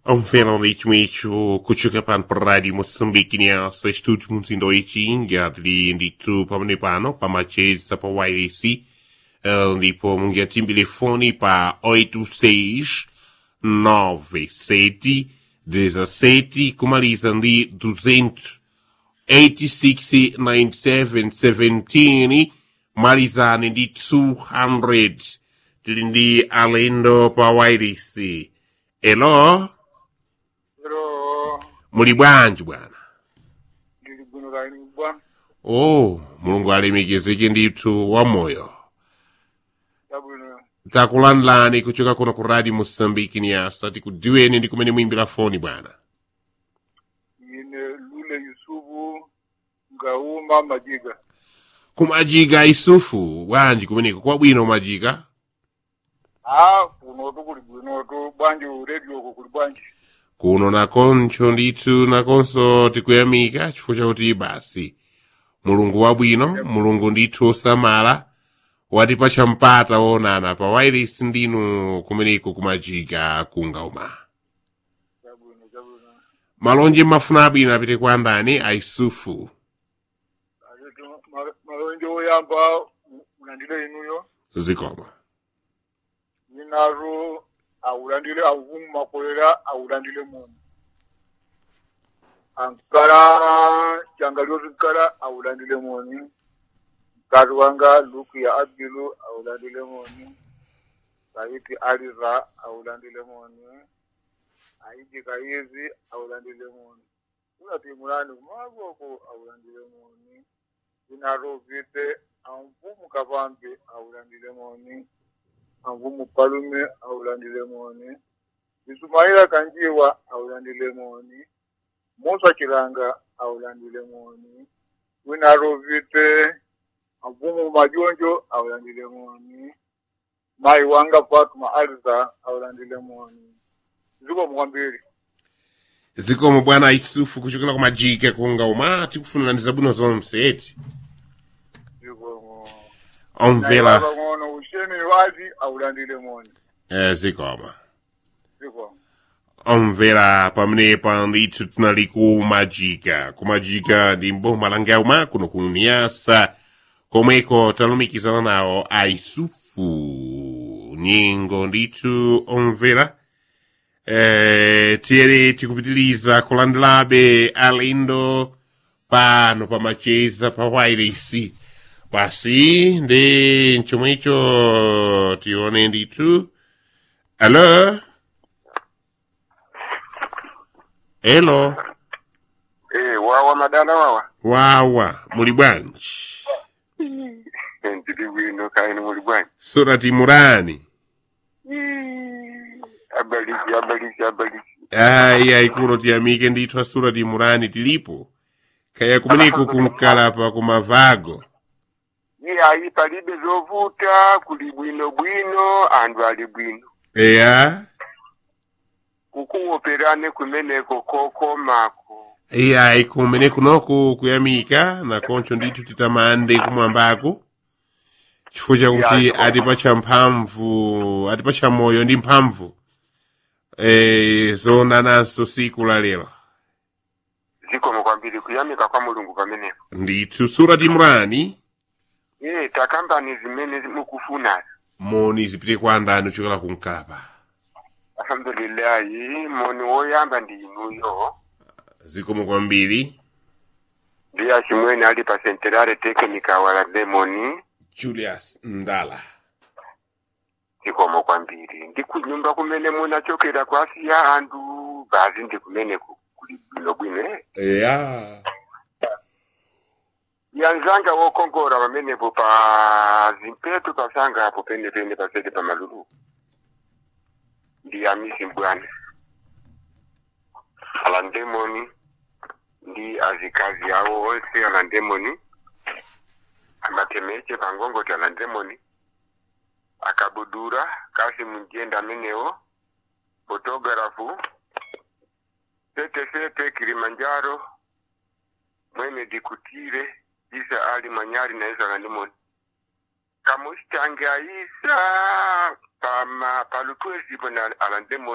Um finalmente kuchuka pan pradi Moçambique nia sa estúdio munsindo itinga de tu pamnepano pa macheza pa YC ndipo mungia telefone pa 869717 kumaliza ndi 200 869717 malizane ndi 200 tili ndi alendo pa YC. Hello? Muli bwanji bwana? Ndili bwino kali bwana. Oh, Mulungu alemekezeke ndithu wa moyo. Yabwino. Takulandilani kuchoka kuno ku Radio Moçambique niyasa tikudziweni ndi kumene muimbira foni bwana. Ine Lule Yusufu Ngauma Majiga. Kumajiga Isufu bwanji kumeneko kwa bwino Majiga? Kuno kuli bwino to bwanji radio ko kuli bwanji. Kuno nakoncho ndithu nakonso tikuyamika chifukwa chakuti basi Mulungu wabwino, Mulungu ndithu osamala watipatsa mpata wonana pa wireless ndinu kumeneko kumajiga kungauma. Yabwino. Malonje mafuna abwino apite kwa ndani Aisufu. Malonje oyamba unandile inuyo. Zikoma. Ninaru awulandile avumu makolera awulandile mu. Ankara changalio zikara awulandile moni. Karwanga luku ya Abilu awulandile moni. Saiti Aliza awulandile moni. Aiji Kaizi awulandile moni. Unati mulani kumagoko awulandile moni. Ninaru vite amvumu kavambi awulandile moni. Amvumu palume awulandile moni. Isumaila Kanjiwa awulandile moni. Musa Chilanga awulandile moni. Winaro vite amvumu majonjo awulandile moni. Mai wanga Fatuma Aliza awulandile moni. Ziko mwambiri. Zikoma bwana Isufu kuchokera kumajiga kungauma tikufunira ndi zabwino zonse eti. Ziko Omvera. ngono usheni wazi awulandile moni. Zikoma. Ziko. Omvera pamenepa ndithu tinali kumajiga ndi mboma la Ngauma kuno kuniyasa komweko talumikizana nawo Aisufu nyingo ndithu omvera. Tiyeni tikupitiliza kulandilabe alendo pano pamacheza pa wireless basi ndi chomwecho tione ndithu. Hello? Hello? Wawa madala wawa. Wawa, muli bwanji? Ndili bwino kaini muli bwanji. Surati Murani. Abalisi. Ai kuno tiyamike ndithu Surati Murani tilipo. Kaya kumeneko kunkalapa kumavago. Ayi palibe zovuta kuli bwino andu ali bwino. Eya? Kukuoperane kumeneko koko mako. Ai kumeneko noko kuyamika na koncho ndithu titamande kumwambako. Chifukwa chakuti atipatsa mphamvu, atipatsa moyo ndi mphamvu. Zonananso siku la lero. Ziko kwambiri kuyamika kwa Mulungu pamenepo. Ndithu Surati Murani. Takambani zimene mukufuna. Moni zipite kwa ndani uchokera kunkalapa. Alhamdulillah, moni woyamba ndi inuyo. Zikomo kwambiri. Ndiye chimwene ali pa Centrale Technical wala Demoni. Julius Ndala. Zikomo kwambiri. Ndi kunyumba kumene munachokera kwasiya andu bazi ndi kumene kuli bwino. Yeah. Yanzanga wokongora pamenepo pa zimpeto pasanga hapo pene pasede pa malulu. Ndi amisi mbwana. Alandemoni. Ndi azikazi yawo onse alandemoni. Amatemeche pangongo alandemoni. Akabudura kasi mjenda meneo. Fotografu. Sete Kilimanjaro. Mwene Dikutire. Isa Ali Manyari na Isa Landemoni. Kamustangia Isa palutwezi pona alandemoni.